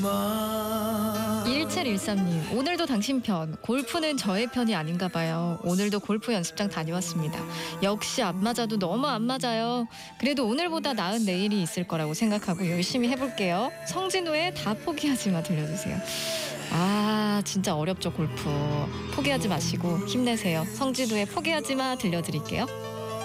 1713님, 오늘도 당신 편, 골프는 저의 편이 아닌가 봐요. 오늘도 골프 연습장 다녀왔습니다. 역시 안 맞아도 너무 안 맞아요. 그래도 오늘보다 나은 내일이 있을 거라고 생각하고 열심히 해볼게요. 성진우의 다 포기하지마 들려주세요. 아, 진짜 어렵죠, 골프. 포기하지 마시고 힘내세요. 성진우의 포기하지마 들려드릴게요.